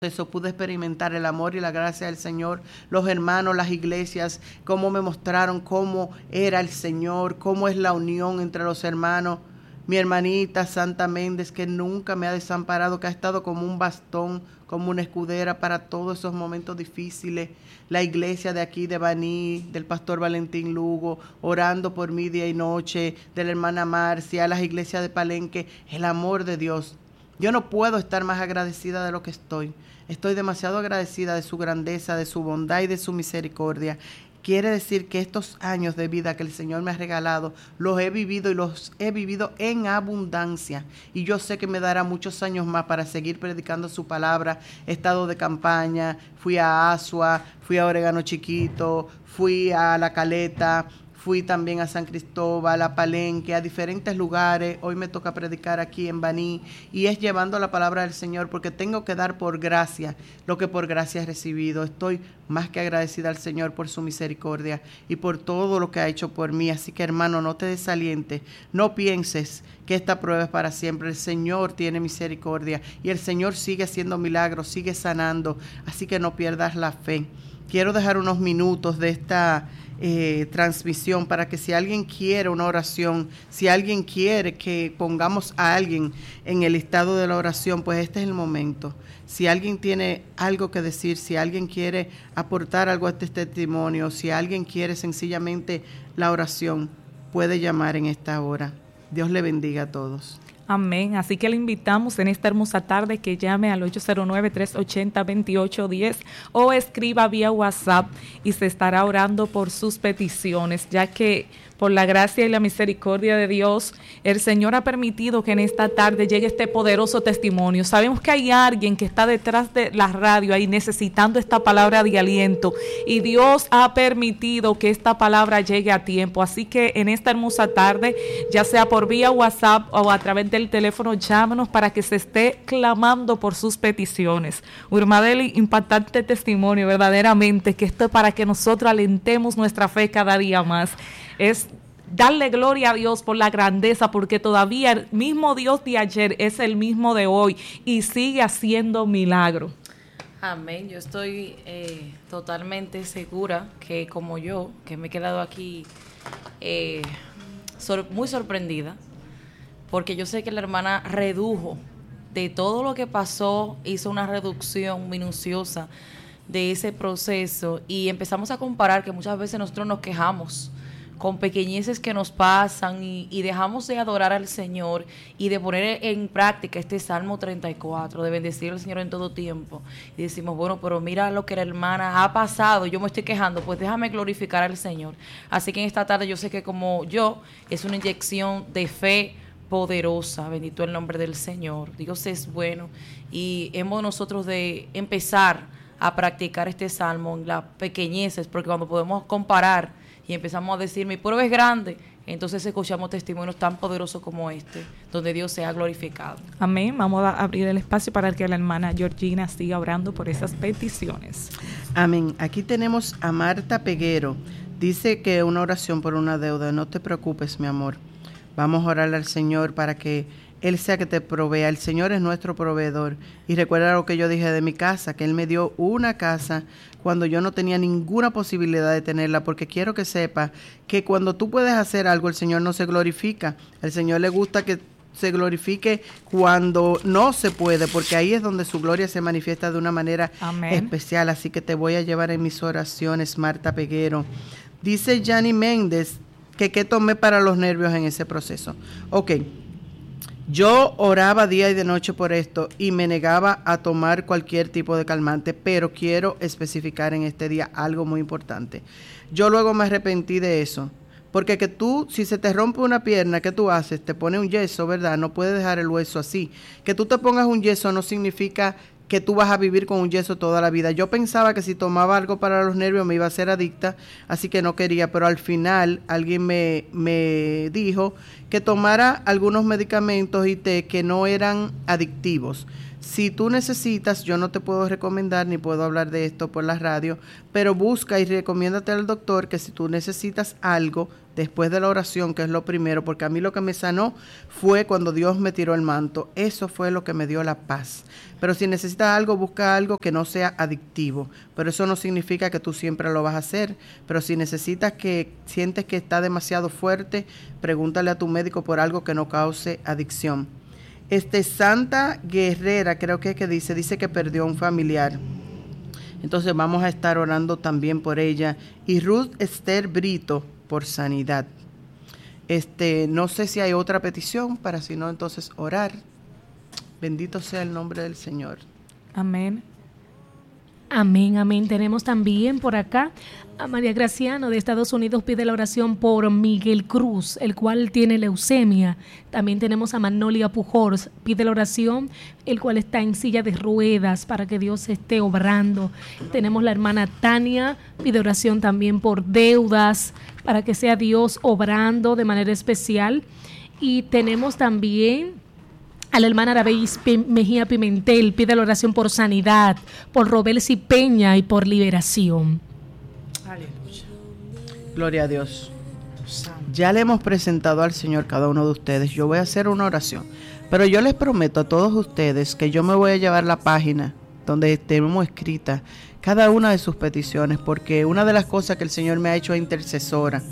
eso pude experimentar el amor y la gracia del Señor, los hermanos, las iglesias, cómo me mostraron cómo era el Señor, cómo es la unión entre los hermanos. Mi hermanita Santa Méndez, que nunca me ha desamparado, que ha estado como un bastón, como una escudera para todos esos momentos difíciles. La iglesia de aquí de Baní, del pastor Valentín Lugo, orando por mí día y noche, de la hermana Marcia, las iglesias de Palenque, el amor de Dios. Yo no puedo estar más agradecida de lo que estoy. Estoy demasiado agradecida de su grandeza, de su bondad y de su misericordia. Quiere decir que estos años de vida que el Señor me ha regalado, los he vivido y los he vivido en abundancia. Y yo sé que me dará muchos años más para seguir predicando su palabra. He estado de campaña, fui a Asua, fui a Orégano Chiquito, fui a La Caleta, fui también a San Cristóbal, a Palenque, a diferentes lugares. Hoy me toca predicar aquí en Baní y es llevando la palabra del Señor porque tengo que dar por gracia lo que por gracia he recibido. Estoy más que agradecida al Señor por su misericordia y por todo lo que ha hecho por mí. Así que, hermano, no te desalientes, no pienses que esta prueba es para siempre. El Señor tiene misericordia y el Señor sigue haciendo milagros, sigue sanando. Así que no pierdas la fe. Quiero dejar unos minutos de esta transmisión para que si alguien quiere una oración, si alguien quiere que pongamos a alguien en el listado de la oración, pues este es el momento. Si alguien tiene algo que decir, si alguien quiere aportar algo a este testimonio, si alguien quiere sencillamente la oración, puede llamar en esta hora. Dios le bendiga a todos. Amén. Así que le invitamos en esta hermosa tarde que llame al 809-380-2810 o escriba vía WhatsApp y se estará orando por sus peticiones, ya que por la gracia y la misericordia de Dios, el Señor ha permitido que en esta tarde llegue este poderoso testimonio. Sabemos que hay alguien que está detrás de la radio ahí necesitando esta palabra de aliento y Dios ha permitido que esta palabra llegue a tiempo. Así que en esta hermosa tarde, ya sea por vía WhatsApp o a través del teléfono, llámenos para que se esté clamando por sus peticiones. Urmadeli, impactante testimonio, verdaderamente, que esto es para que nosotros alentemos nuestra fe cada día más. Es darle gloria a Dios por la grandeza, porque todavía el mismo Dios de ayer es el mismo de hoy y sigue haciendo milagros. Amén. Yo estoy totalmente segura que como yo, que me he quedado aquí muy sorprendida, porque yo sé que la hermana redujo de todo lo que pasó, hizo una reducción minuciosa de ese proceso y empezamos a comparar que muchas veces nosotros nos quejamos con pequeñeces que nos pasan y dejamos de adorar al Señor y de poner en práctica este Salmo 34, de bendecir al Señor en todo tiempo. Y decimos, bueno, pero mira lo que la hermana ha pasado, yo me estoy quejando, pues déjame glorificar al Señor. Así que en esta tarde yo sé que como yo, es una inyección de fe poderosa, bendito el nombre del Señor. Dios es bueno y hemos nosotros de empezar a practicar este Salmo en las pequeñeces, porque cuando podemos comparar y empezamos a decir, mi prueba es grande, entonces escuchamos testimonios tan poderosos como este, donde Dios sea glorificado. Amén. Vamos a abrir el espacio para que la hermana Georgina siga orando por esas peticiones. Amén. Aquí tenemos a Marta Peguero. Dice que una oración por una deuda. No te preocupes, mi amor. Vamos a orarle al Señor para que Él sea que te provea. El Señor es nuestro proveedor. Y recuerda lo que yo dije de mi casa, que Él me dio una casa cuando yo no tenía ninguna posibilidad de tenerla, porque quiero que sepa que cuando tú puedes hacer algo, el Señor no se glorifica. Al Señor le gusta que se glorifique cuando no se puede, porque ahí es donde su gloria se manifiesta de una manera especial. Así que te voy a llevar en mis oraciones, Marta Peguero. Dice Yanni Méndez que qué tomé para los nervios en ese proceso. Ok. Yo oraba día y de noche por esto y me negaba a tomar cualquier tipo de calmante, pero quiero especificar en este día algo muy importante. Yo luego me arrepentí de eso, porque que tú, si se te rompe una pierna, ¿qué tú haces? Te pones un yeso, ¿verdad? No puedes dejar el hueso así. Que tú te pongas un yeso no significa que tú vas a vivir con un yeso toda la vida. Yo pensaba que si tomaba algo para los nervios me iba a ser adicta, así que no quería, pero al final alguien me dijo que tomara algunos medicamentos y té que no eran adictivos. Si tú necesitas, yo no te puedo recomendar ni puedo hablar de esto por la radio, pero busca y recomiéndate al doctor que si tú necesitas algo después de la oración, que es lo primero, porque a mí lo que me sanó fue cuando Dios me tiró el manto. Eso fue lo que me dio la paz. Pero si necesitas algo, busca algo que no sea adictivo. Pero eso no significa que tú siempre lo vas a hacer. Pero si necesitas sientes que está demasiado fuerte, pregúntale a tu médico por algo que no cause adicción. Santa Guerrera, creo que dice que perdió a un familiar. Entonces vamos a estar orando también por ella. Y Ruth Esther Brito, por sanidad. No sé si hay otra petición, para si no, entonces orar. Bendito sea el nombre del Señor. Amén. Amén, amén. Tenemos también por acá a María Graciano de Estados Unidos, pide la oración por Miguel Cruz, el cual tiene leucemia. También tenemos a Magnolia Pujols, pide la oración, el cual está en silla de ruedas, para que Dios esté obrando. Tenemos la hermana Tania, pide oración también por deudas, para que sea Dios obrando de manera especial. Y tenemos también a la hermana Arabeis Mejía Pimentel, pide la oración por sanidad, por Robelsi Peña y por liberación. Aleluya. Gloria a Dios. Ya le hemos presentado al Señor cada uno de ustedes. Yo voy a hacer una oración, pero yo les prometo a todos ustedes que yo me voy a llevar la página donde tenemos escrita cada una de sus peticiones, porque una de las cosas que el Señor me ha hecho es intercesora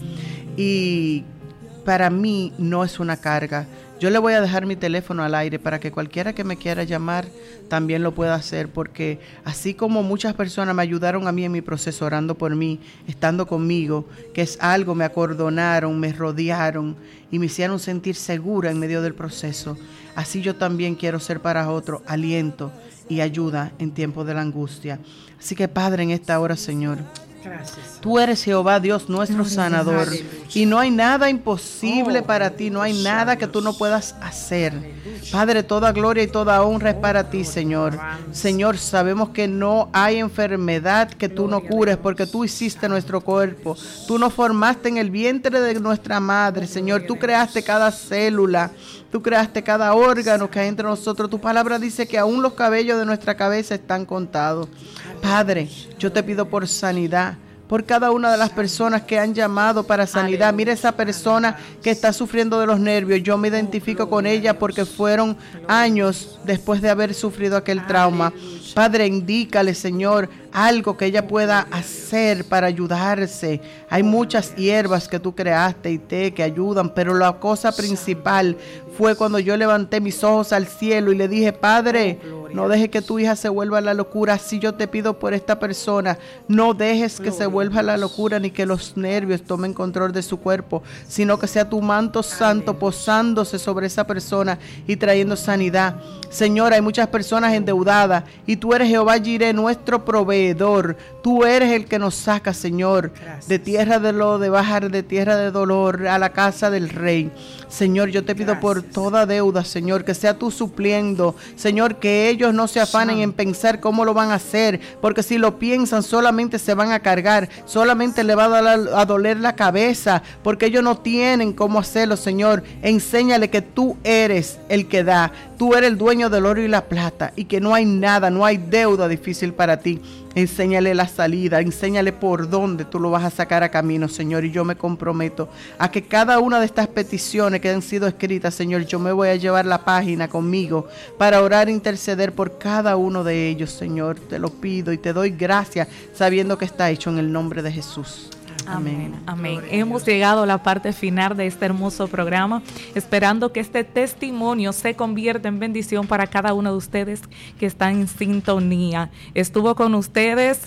y para mí no es una carga. Yo le voy a dejar mi teléfono al aire para que cualquiera que me quiera llamar también lo pueda hacer, porque así como muchas personas me ayudaron a mí en mi proceso orando por mí, estando conmigo, que es algo, me acordonaron, me rodearon y me hicieron sentir segura en medio del proceso, así yo también quiero ser para otro aliento y ayuda en tiempos de la angustia. Así que Padre, en esta hora, Señor, gracias. Tú eres Jehová Dios, nuestro sanador, y no hay nada imposible para ti, no hay nada que tú no puedas hacer. Padre, toda gloria y toda honra es para ti, Señor. Señor, sabemos que no hay enfermedad que tú no cures, porque tú hiciste nuestro cuerpo. Tú nos formaste en el vientre de nuestra madre, Señor. Tú creaste cada célula, tú creaste cada órgano que hay entre nosotros. Tu palabra dice que aún los cabellos de nuestra cabeza están contados. Padre, yo te pido por sanidad, por cada una de las personas que han llamado para sanidad. Mira esa persona que está sufriendo de los nervios. Yo me identifico con ella porque fueron años después de haber sufrido aquel trauma. Padre, indícale, Señor, algo que ella pueda hacer para ayudarse. Hay muchas hierbas que tú creaste y té que ayudan, pero la cosa principal fue cuando yo levanté mis ojos al cielo y le dije: Padre, no dejes que tu hija se vuelva a la locura. Así yo te pido por esta persona. No dejes que se vuelva a la locura ni que los nervios tomen control de su cuerpo, sino que sea tu manto santo posándose sobre esa persona y trayendo sanidad. Señor, hay muchas personas endeudadas y tú eres Jehová Jireh, nuestro proveedor. Tú eres el que nos saca, Señor, de tierra de lodo, de bajar de tierra de dolor a la casa del Rey. Señor, yo te pido por toda deuda, Señor, que sea tú supliendo. Señor, que ellos no se afanen en pensar cómo lo van a hacer, porque si lo piensan solamente se van a cargar, solamente le va a doler la cabeza, porque ellos no tienen cómo hacerlo, Señor. Enséñale que tú eres el que da, tú eres el dueño del oro y la plata, y que no hay nada, no hay deuda difícil para ti. Enséñale la salida, enséñale por dónde tú lo vas a sacar a camino, Señor. Y yo me comprometo a que cada una de estas peticiones que han sido escritas, Señor, yo me voy a llevar la página conmigo para orar e interceder por cada uno de ellos, Señor. Te lo pido y te doy gracias sabiendo que está hecho en el nombre de Jesús. Amén. Amén. Hemos llegado a la parte final de este hermoso programa, esperando que este testimonio se convierta en bendición para cada uno de ustedes que están en sintonía. Estuvo con ustedes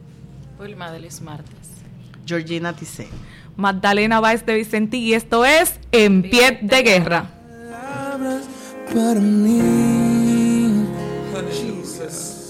Wilma de los Martes, Georgina Tisé, Magdalena Báez de Vicentí, y esto es En Pie de Guerra. Para mí, Jesus.